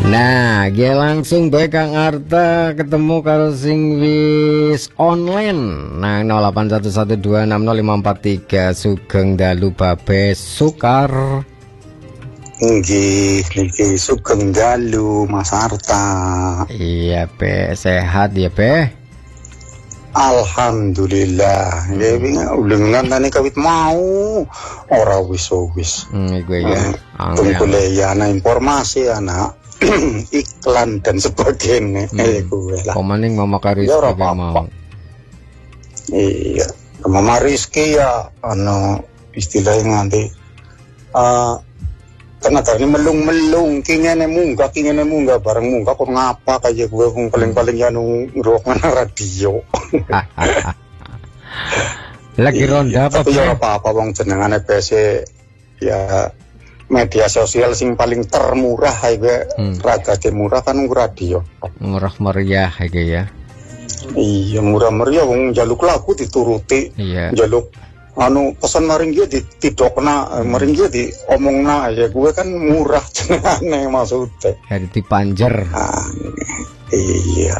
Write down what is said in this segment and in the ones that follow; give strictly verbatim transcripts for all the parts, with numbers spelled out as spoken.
Nah, dia langsung bae Kang Arta ketemu karo sing wis online. Nah, nol delapan satu satu dua enam nol lima empat tiga Sugeng dalu Babe Sukar. Nggih, niki Sugeng dalu Mas Arta. Iya, Be, sehat ya, Be? Alhamdulillah. Ya wingi ulengan tani kawit mau ora wis-wis. Hmm, gue ya. Tunggu ya ana informasi anak iklan dan sebagainya. Eh gue lah. Komaning Mama Karis ya, juga mau. Iya, Mama Rizky ya ano istilahnya nanti uh, ternyata ini melung-melung kingene munggah kingene munggah bareng munggah kok ngapa kayak gue paling-paling ya nu ngrungokne radio. Lagi ronda apa? Tapi ya apa-apa wong jenengane P C ya media sosial sing paling termurah ae hmm. ragate murah kan radio. Murah meriah iki ya. Iya murah meriah wong njaluk lagu dituruti. Iya. Njaluk anu pesan maring dia ditidokna hmm. maring dia diomongna ya gue kan murah jenengane maksudnya. Hari dipanjer. Ah, iya.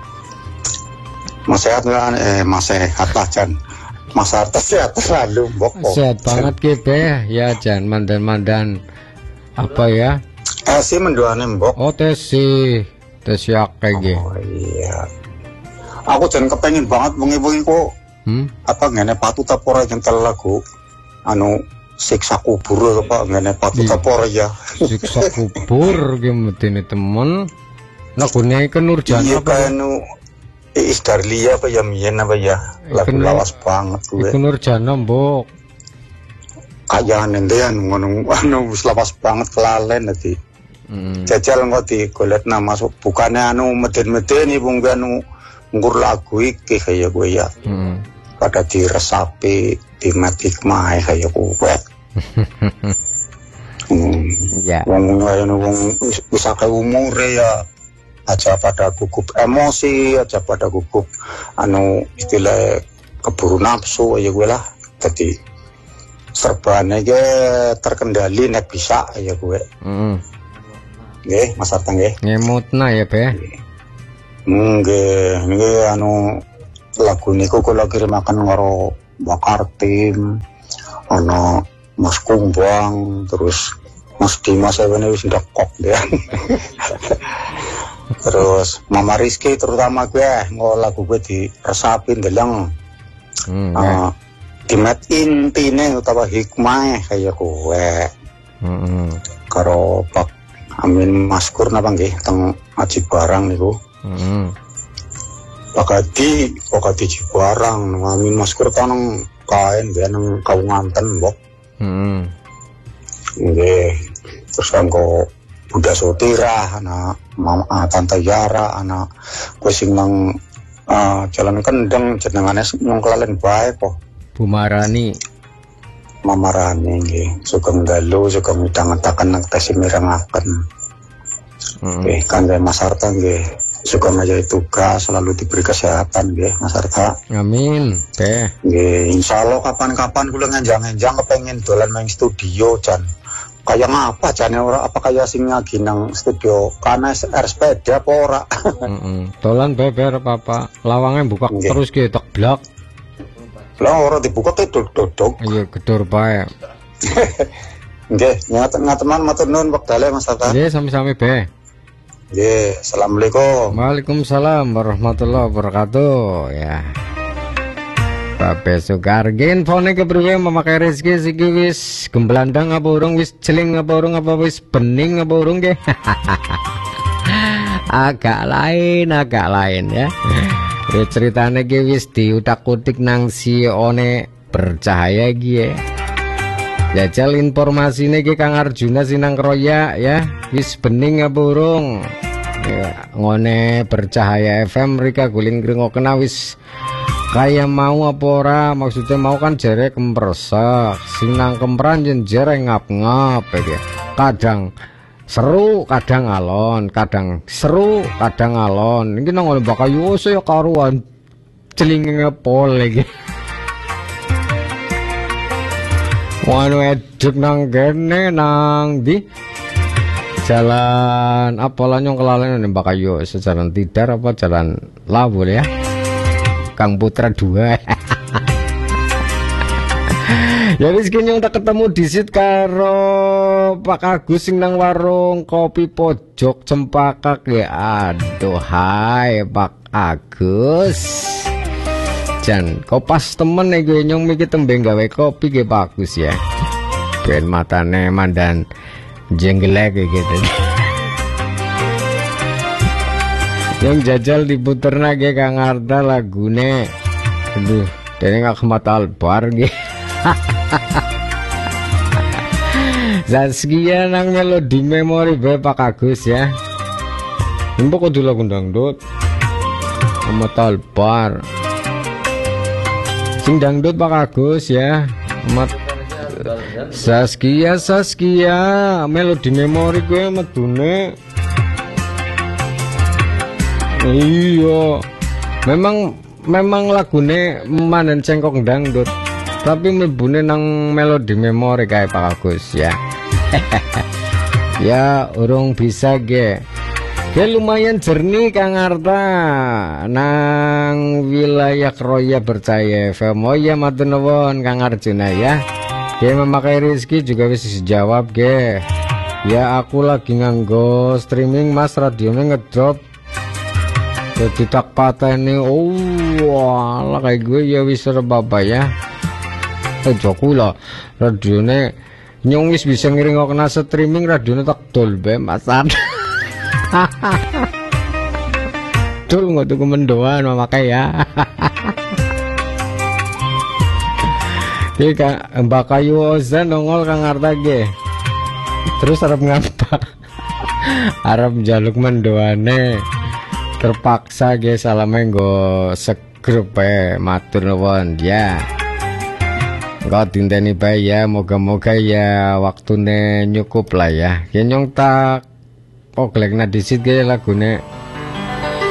Mas sehat eh Mas sehat lah Jan. Mas Arta sehat selalu mbok. Sehat banget ki Be ya Jan mandan-mandan apa ya? Tesi mendoane mbok. Oh tesi tesi akeh iki. Oh iya. Aku jan kepengin banget wengi-wengi kok hmm? apa ngene patut apa ora nyentel lagu anu siksa kubur apa ngene patut apa ora ya. Siksa kubur ki medene temen. Lagune ke Nurjana iya, apa? Anu Iis Darlia apa ya mien apa ya lagu lawas banget gue. Iku Nurjana mbok. Kayak nendean ngono anu wis lawas banget kelalen dadi. Hmm. Jajal kok digoletna masuk bukane anu meden-meden ibu anu nggur lagu iki kaya gue ya. Hmm. Pada diresapi di matik mae kaya gue. hmm. Ya. Wong ngono wong wis akeh umure ya. Aja pada gugup emosi, aja pada gugup anu istilah keburu nafsu aja gue lah. Jadi serbane ge terkendali nek bisa aja gue. Heeh. Mm. Nggih, Mas Arta nggih. Ngemutna ya, Be. Nggih, niki anu lagu niku kula kirimaken karo Mbak Kartim, ana Mas Kumbang, terus Mas Dimas Ewene wis ndekok ya. Terus Mama Rizky terutama gue nggo lagu gue diresapin deleng hmm, uh, dimet intine utawa hikmah kayak gue hmm. Karo Pak Amin Maskur napa nggih teng Aji Barang niku hmm. Pak Adi Pak Adi Barang Amin Maskur tanang kain dia nang Kaunganten mbok hmm. Nggih terus kan kok Bunda Sotira, anak Mama ah, Tante Yara, anak gue sing nang uh, jalan kendeng jenengane nang kelalen bae kok. Bu Marani. Mama Rani nggih, sugeng dalu, sugeng midhangetaken nang tesi mirengaken. Mm. Nggih, kangge Mas Arta nggih, sugeng aja tugas selalu diberi kesehatan nggih, Mas Arta. Amin. Teh. Nggih, insyaallah kapan-kapan kula ngenjang-enjang kepengin dolan nang studio Jan. Kayak apa jane ora apa kaya sing lagi nang studio kana R sepeda apa ora. Heeh. Dolan beber Papa. Lawange buka okay. Terus ki tek blak. Lah ora dibuka te dodok. Iya gedor bae. Nggih, ngaten-ngaten matur nuwun wektale Mas Arta. Nggih, sami-sami Be. Nggih, assalamualaikum. Waalaikumsalam warahmatullahi wabarakatuh ya. Babe Sukar gen fone kepriwe memakai rezeki siki wis gemblandang apa urung wis jeling apa urung apa wis bening apa urung ke agak lain agak lain ya ya ceritane ki wis diutak-utik nang si one bercahaya ki ya jajal informasine ki Kang Arjuna Sinang Kroya ya wis bening apa urung ya ngone bercahaya F M rika guling kena wis kayak mau apa ora maksudnya mau kan jere kempersak sinang kemperan jen jere ngap-ngap ya kadang seru kadang alon kadang seru kadang alon ini nang oleh bakal yose ya karuan celingnya pol lagi wanu eduk nang gene nang di Jalan apa lah nyong kelalen nembak ayo sejalan Tidar apa jalan Lawu ya. Kang Putra dua. Ya wis ki nyong tak ketemu disit karo Pak Agus sing nang warung kopi pojok Cempaka ya. Aduh hai Pak Agus. Jan kopas temen nek nyong mikir tembe gawe kopi ge bagus ya. Ben matane mandan jenggelek gitu. Yang jajal diputer nage Kang Arda lagune. Aduh, dene gak kemat albar ge. Zaskia nang melodi memori be Pak Agus ya. Mbok kudu lagu dangdut. Kemat albar. Sing dangdut Pak Agus ya. Kemat Saskia Saskia melodi memori gue medune. Iya memang memang lagune manen cengkok dangdut tapi mlebune nang melodi memori kayak Pak Agus ya. Ya urung bisa ge. Ya lumayan jernih Kang Arta nang wilayah Kroya Percaya F M. Oh ya matur nuwun Kang Arjuna ya. Ya memakai rezeki juga bisa dijawab ge. Ya aku lagi nganggo streaming Mas, radionya ngedrop. Jadi tak patah ini. Oh walah kayak gue ya wis rebaba ya. Eh joku lah radionya nyong wis bisa ngiring kena streaming radionya tak dolbe masan. Dul nggak tuh kemendoan memakai ya. Iki Mbak Kayu Ozan nongol Kang Arta ge. Terus arep ngapa? Arep njaluk mendoane. Terpaksa ge salame nggo segrup e matur nuwun ya. Engko dinteni bae ya, moga-moga ya waktune nyukup lah ya. Ya nyong tak oglekna disit ge lagune